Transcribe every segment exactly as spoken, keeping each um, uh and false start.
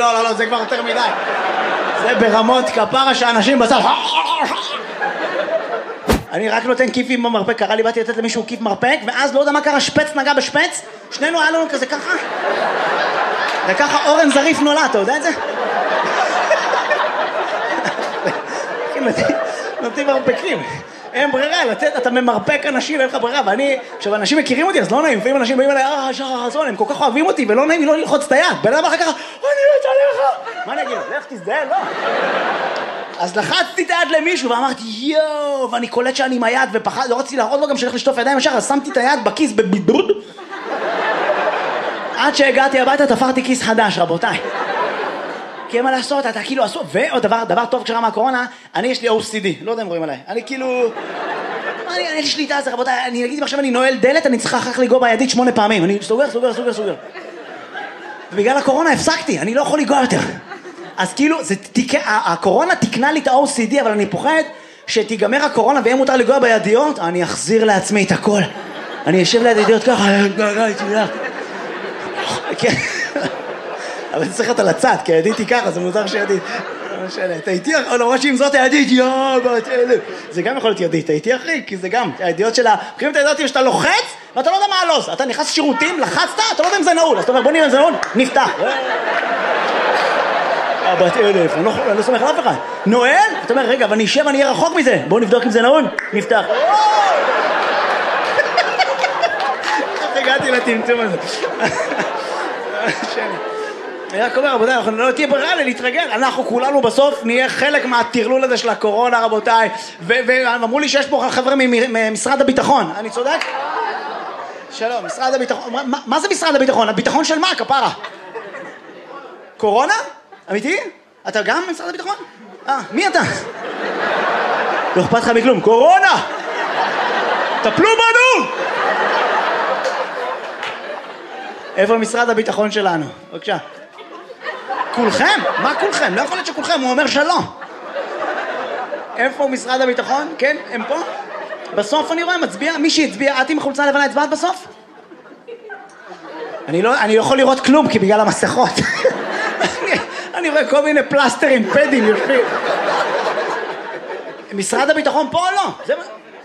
לא, לא, לא, זה כבר יותר מדי. זה ברמות כפרה שאנשים בצד... אני רק נותן כיפים במרפק, קרה לי, באתי לתת למישהו כיף מרפק, ואז לא יודע מה קרה, שפץ נגע בשפץ, שנינו היה לנו כזה ככה. וככה אורן זריף נולד, אתה יודע את זה? נותנים מרפקים. אין ברירה, לתת, אתה ממרפק אנשים, אין לך ברירה, ואני, עכשיו אנשים מכירים אותי, אז לא נעים, לפעמים אנשים באים אליי, אה, שחר חסון, הם כל כך אוהבים אותי, ולא נעים לי לא ללחוץ את היד, בן אדם אחר ככה, אני מת עליך. מה אני אגיד? לך תזדהה, לא. אז לחצתי את היד למישהו, ואמרתי, יואו, ואני קולט שאני עם היד, ופחד, לא רציתי להראות לו גם שהלך לשטוף ידיים ישר, אז שמתי את היד בכיס בבידוד. עד שהגעתי הביתה, תפרתי כיס חדש, רבותיי. כי אין מה לעשות, אתה כאילו עשו, ועוד דבר, דבר טוב כשרה מהקורונה, אני יש לי או סי די, לא יודע אם רואים עליי, אני כאילו, אני, אני יש לי שליטה על זה, רבותיי, אני אגיד עכשיו אני נועל דלת, אני צריכה אחר לגוע בידית שמונה פעמים, אני סוגר, סוגר, סוגר, סוגר. ובגלל הקורונה הפסקתי, אני לא יכול לגוע יותר. אז כאילו, זה תיקה, הקורונה תקנה לי את ה-או סי די, אבל אני פוחד שתיגמר הקורונה ויהיה מותר לגוע בידיות, אני אחזיר לעצמי את הכל. אני אשב ליד ידיות ככה, כן. אבל צריך את על הצד, כי הידיתי ככה, זה מוזר שידית. לא משנה, אתה איתי, למרות שאם זאת הידית, יאה, בת אלף. זה גם יכול להיות ידית, אתה איתי אחי, כי זה גם, הידיעות שלה, בחירים את הידיעות שאתה לוחץ, ואתה לא יודע מה הלוז. אתה נכנס שירותים, לחצת, אתה לא יודע אם זה נעול. אז אתה אומר, בוא נראה אם זה נעול, נפתח. בת אלף, אני לא סומך על אף אחד. נועל, אתה אומר, רגע, אבל אני אשב, אני אהיה רחוק מזה. בוא נבדוק אם זה נעול, נפתח. איך הגעתי לטמטום הזה? אני רק אומר, רבותיי, אנחנו לא תהיה ברירה להתרגל, אנחנו כולנו בסוף נהיה חלק מהטרלול הזה של הקורונה, רבותיי, ואמרו לי שיש פה חבר'ה ממשרד הביטחון, אני צודק? שלום, משרד הביטחון, מה זה משרד הביטחון? הביטחון של מה, כפרה? קורונה? אמיתי? אתה גם ממשרד הביטחון? אה, מי אתה? לא אכפת לך מכלום, קורונה! טפלו בנו! איפה משרד הביטחון שלנו? בבקשה. כולכם? מה כולכם? לא יכול להיות שכולכם, הוא אומר שלא. איפה משרד הביטחון? כן, הם פה? בסוף אני רואה, מצביע, מי שהצביע, את עם חולצה לבנה הצבעת בסוף? אני לא, אני לא יכול לראות כלום, כי בגלל המסכות. אני, אני רואה כל מיני פלסטרים, פדים, יושבים. משרד הביטחון פה או לא? זה...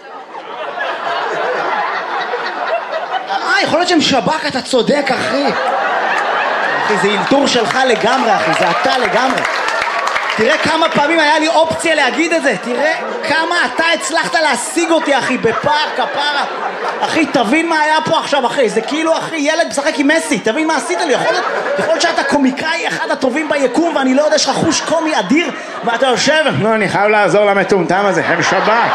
אה, יכול להיות שהם שב"כ, אתה צודק, אחי. אחי, זה אילתור שלך לגמרי, אחי, זה אתה לגמרי. תראה כמה פעמים היה לי אופציה להגיד את זה, תראה כמה אתה הצלחת להשיג אותי, אחי, בפער, כפרה. אחי, תבין מה היה פה עכשיו, אחי, זה כאילו, אחי, ילד משחק עם מסי, תבין מה עשית לי, יכול להיות, יכול להיות שאתה קומיקאי אחד הטובים ביקום, ואני לא יודע, יש לך חוש קומי אדיר, ואתה יושב, לא, אני חייב לעזור למטומטם הזה, הם שב"כ.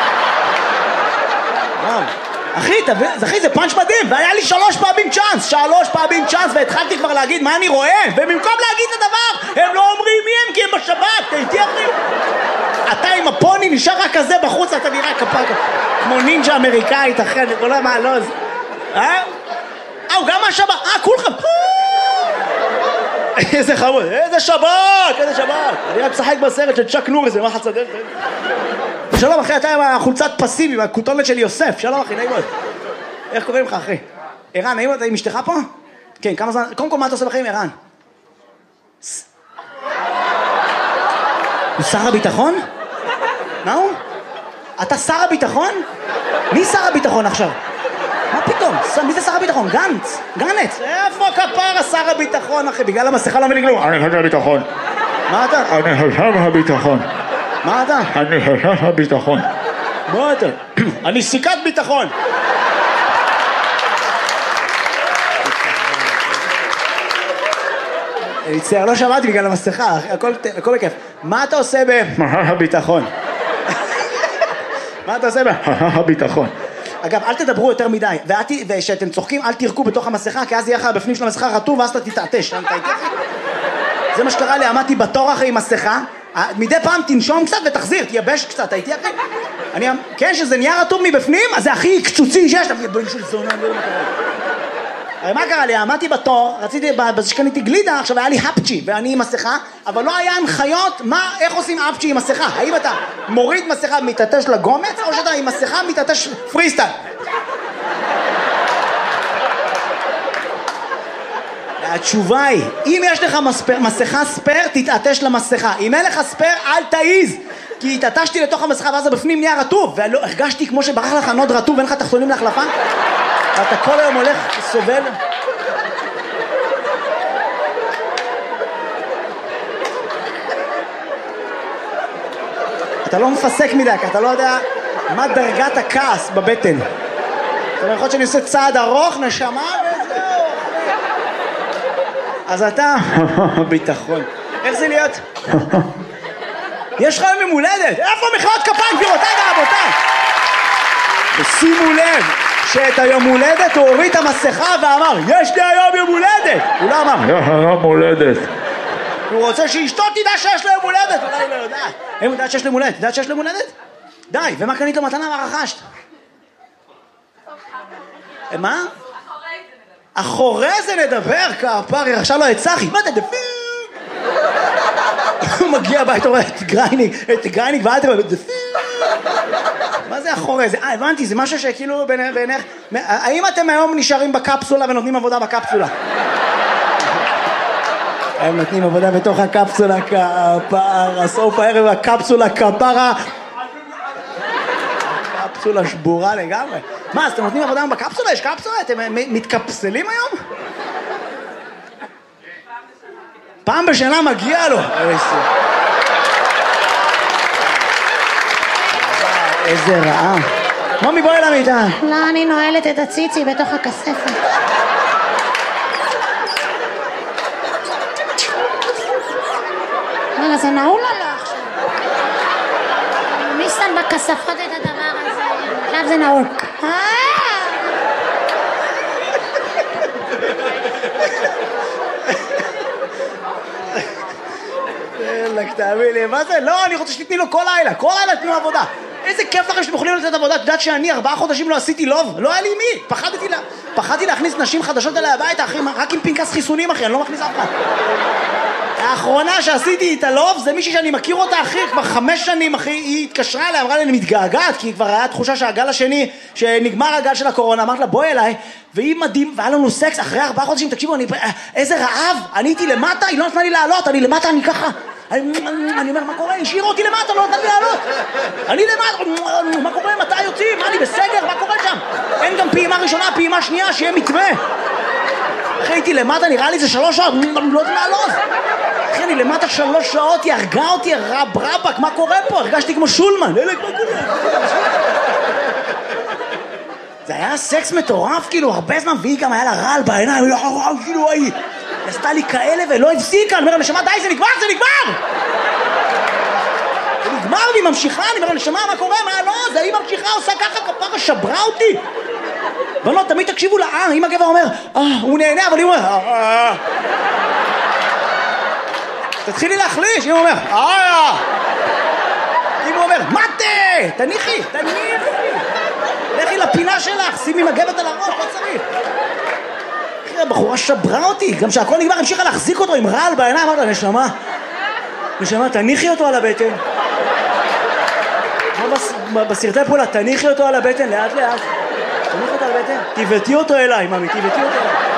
אחי, אחי, זה פאנץ' מדהים, והיה לי שלוש פעמים צ'אנס, שלוש פעמים צ'אנס, והתחלתי כבר להגיד מה אני רואה, ובמקום להגיד את הדבר, הם לא אומרים מי הם, כי הם בשבת, אתה איתי אחי? אתה עם הפוני נשאר רק כזה בחוץ, אתה נראה כפק, כמו נינג'ה אמריקאית, אחי, אני לא יודע מה, לא, זה... אה? אה, הוא גם מהשבת, אה, כולכם, איזה חמוד, איזה שבת, איזה שבת, אני רק משחק בסרט של צ'אק נורי, זה מה חצדל, שלום אחי, אתה עם החולצת פסיבי, עם הכותונת של יוסף, שלום אחי, נעים מאוד. איך קוראים לך אחי? ערן, נעים מאוד, אתה עם אשתך פה? כן, כמה זמן, קודם כל מה אתה עושה בחיים, ערן? הוא שר הביטחון? מה הוא? אתה שר הביטחון? מי שר הביטחון עכשיו? מה פתאום? מי זה שר הביטחון? גנץ? גנץ? איפה כפרה שר הביטחון אחי? בגלל המסכה לא מבין כלום. אני שר הביטחון. מה אתה? אני שר הביטחון. מה אתה? אני שר הביטחון. מה אתה? אני סיכת ביטחון. אני מצטער, לא שמעתי בגלל המסכה, הכל בכיף. מה אתה עושה בביטחון? מה אתה עושה בביטחון? אגב, אל תדברו יותר מדי, וכשאתם צוחקים, אל תירקו בתוך המסכה, כי אז יהיה לך בפנים של המסכה רטוב, ואז אתה תתעטש. זה מה שקרה לי, עמדתי בתור אחרי עם מסכה, מדי פעם תנשום קצת ותחזיר, תייבש קצת, הייתי אחי. אני, כן, שזה נהיה רטוב מבפנים, אז זה הכי קצוצי שיש, אתה בן של זונה, לא יודע מה קרה. הרי מה קרה לי? עמדתי בתור, רציתי, בזה שקניתי גלידה, עכשיו היה לי הפצ'י, ואני עם מסכה, אבל לא היה הנחיות, מה, איך עושים הפצ'י עם מסכה? האם אתה מוריד מסכה מתעטש לגומץ, או שאתה עם מסכה מתעטש פריסטייל? התשובה היא, אם יש לך מספר, מסכה ספר, תתעטש למסכה. אם אין לך ספר, אל תעיז. כי התעטשתי לתוך המסכה ואז הבפנים נהיה רטוב, והרגשתי כמו שברח לך נוד רטוב ואין לך תחתונים להחלפה. ואתה כל היום הולך סובל. אתה לא מפסק מדי, כי אתה לא יודע מה דרגת הכעס בבטן. אתה יכול שאני עושה צעד ארוך, נשמה וזהו. אז אתה, ביטחון. איך זה להיות? יש לך יום הולדת, איפה מחיאות כפיים גבירותיי ורבותיי? ושימו לב שאת היום הולדת הוא הוריד את המסכה ואמר, יש לי היום יום הולדת. הוא לא אמר, יש לי יום הולדת. הוא רוצה שאשתו תדע שיש לו יום הולדת. אולי לא יודעת. הם יודעת שיש לו יום הולדת? יודעת שיש לו יום הולדת? די, ומה קנית לו מתנה מה רכשת? מה? אחורי זה נדבר, כפר, היא רכשה לו את צחי. מה אתה דפיר? הוא מגיע הבית, רואה את גרייניק, את גרייניק ואל תראה, מה זה אחורי זה? אה, הבנתי, זה משהו שכאילו בעיניך, האם אתם היום נשארים בקפסולה ונותנים עבודה בקפסולה? הם נותנים עבודה בתוך הקפסולה, כפרה, סוף הערב הקפסולה, כפרה, קפסולה שבורה לגמרי. מה, אז אתם נותנים עבודה בקפסולה? יש קפסולה? אתם מתקפסלים היום? פעם בשנה מגיע לו. איזה רעה. מומי בואי למיטה. לא, אני נועלת את הציצי בתוך הכספת. רגע, זה נעול עליה עכשיו. מי שם בכספות את הדבר הזה? עכשיו זה נעול. תאמין לי, מה זה? לא, אני רוצה שתתני לו כל לילה, כל לילה תתנו עבודה. איזה כיף לכם שאתם יכולים לתת עבודה. את יודעת שאני ארבעה חודשים לא עשיתי לוב? לא היה לי מי. פחדתי לה... פחדתי להכניס נשים חדשות אליי הביתה, אחי, רק עם פנקס חיסונים, אחי, אני לא מכניס אף אחד. האחרונה שעשיתי את הלוב זה מישהי שאני מכיר אותה, אחי, כבר חמש שנים, אחי, היא התקשרה אליי, אמרה לי, אני מתגעגעת, כי כבר היה תחושה שהגל השני, שנגמר הגל של הקורונה, אמרת לה, בואי אליי, והיא מדהים, והיה לנו סקס, אחרי ארבעה חודשים, תקשיבו, אני... איזה רעב, אני הייתי למטה, היא לא נתנה לי לעלות, אני למטה, אני ככה, אני, אני אומר, מה קורה? השאירו אותי למטה, לא נתן לי לעלות. אני למטה, מה קורה? מתי יוצאים? מה, אני בסגר? מה קורה שם? אין גם פעימה ראשונה, פעימה שנייה, שיהיה מתווה. אחי, הייתי למטה, נראה לי זה שלוש שעות, אני לא יודע לעלות. אחי, אני למטה שלוש שעות, היא הרגה אותי, רב רבק, מה קורה פה? הרגשתי כמו שולמן. אלק, מה קורה? זה היה סקס מטורף, כאילו, הרבה זמן, והיא גם היה לה רעל בעיניים, כאילו, היא עשתה לי כאלה ולא הפסיקה, אני אומר, נשמה, די, זה נגמר, זה נגמר! זה נגמר, והיא ממשיכה, אני אומר, נשמה, מה קורה? מה, לא, זה היא ממשיכה, עושה ככה, כפרה, שברה אותי. בנות, תמיד תקשיבו לה, אה, אם הגבר אומר, אה, הוא נהנה, אבל היא אומר, אה, אה. תתחילי להחליש, אם הוא אומר, אה, אם הוא אומר, מתה, תניחי, תניחי. לכי לפינה שלך, שימי מגבת על הראש, לא צריך. אחי, הבחורה שברה אותי, גם שהכל נגמר, המשיכה להחזיק אותו עם רעל בעיניים, אמרת לה, נשמה, נשמה, תניחי אותו על הבטן. בסרטי פעולה, תניחי אותו על הבטן, לאט לאט. תניחי אותו על הבטן, תיבטי אותו אליי, ממי, תיבטי אותו אליי.